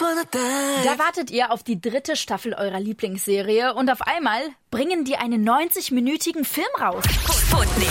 Da wartet ihr auf die 3. Staffel eurer Lieblingsserie und auf einmal bringen die einen 90-minütigen Film raus. Sputnik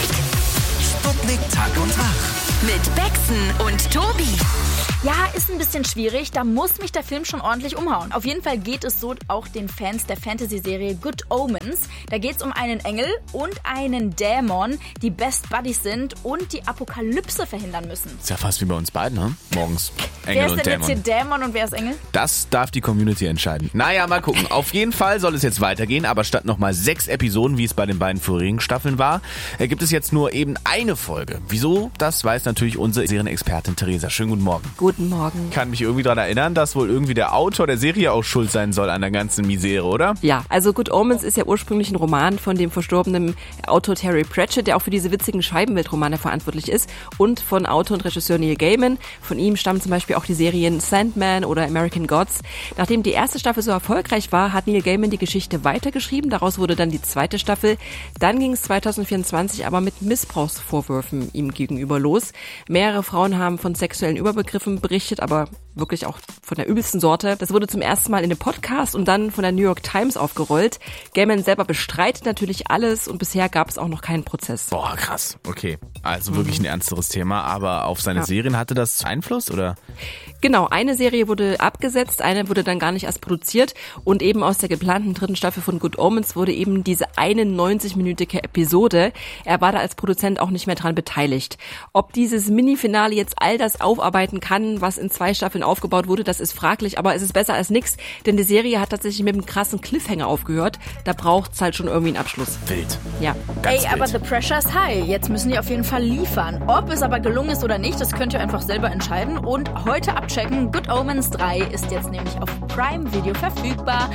Tag und Tag. Mit Bexen und Tobi. Ja, ist ein bisschen schwierig, da muss mich der Film schon ordentlich umhauen. Auf jeden Fall geht es so auch den Fans der Fantasy-Serie Good Omens. Da geht es um einen Engel und einen Dämon, die Best Buddies sind und die Apokalypse verhindern müssen. Ist ja fast wie bei uns beiden, ne? Morgens Engel und Dämon. Wer ist denn jetzt hier Dämon und wer ist Engel? Das darf die Community entscheiden. Naja, mal gucken. Auf jeden Fall soll es jetzt weitergehen, aber statt nochmal 6 Episoden, wie es bei den beiden vorigen Staffeln war, gibt es jetzt nur eben eine Folge. Wieso? Das weiß natürlich unsere Serienexpertin Theresa. Schönen guten Morgen. Guten Morgen. Ich kann mich irgendwie daran erinnern, dass wohl irgendwie der Autor der Serie auch schuld sein soll an der ganzen Misere, oder? Ja, also Good Omens ist ja ursprünglich ein Roman von dem verstorbenen Autor Terry Pratchett, der auch für diese witzigen Scheibenweltromane verantwortlich ist, und von Autor und Regisseur Neil Gaiman. Von ihm stammen zum Beispiel auch die Serien Sandman oder American Gods. Nachdem die erste Staffel so erfolgreich war, hat Neil Gaiman die Geschichte weitergeschrieben. Daraus wurde dann die zweite Staffel. Dann ging es 2024 aber mit Missbrauchsvorwürfen ihm gegenüber los. Mehrere Frauen haben von sexuellen Überbegriffen berichtet, aber wirklich auch von der übelsten Sorte. Das wurde zum ersten Mal in einem Podcast und dann von der New York Times aufgerollt. Gaiman selber bestreitet natürlich alles und bisher gab es auch noch keinen Prozess. Boah, krass. Okay, also wirklich ein ernsteres Thema, aber auf seine Serien hatte das Einfluss, oder? Genau, eine Serie wurde abgesetzt, eine wurde dann gar nicht erst produziert und eben aus der geplanten 3. Staffel von Good Omens wurde eben diese 91-minütige Episode. Er war da als Produzent auch nicht mehr dran beteiligt. Ob dieses Mini-Finale jetzt all das aufarbeiten kann, was in 2 Staffeln aufgebaut wurde, das ist fraglich, aber es ist besser als nichts, denn die Serie hat tatsächlich mit einem krassen Cliffhanger aufgehört. Da braucht's halt schon irgendwie einen Abschluss. Wild. Ja. Ganz Aber wild. the pressure is high. Jetzt müssen die auf jeden Fall liefern. Ob es aber gelungen ist oder nicht, das könnt ihr einfach selber entscheiden und heute abchecken. Good Omens 3 ist jetzt nämlich auf Prime Video verfügbar.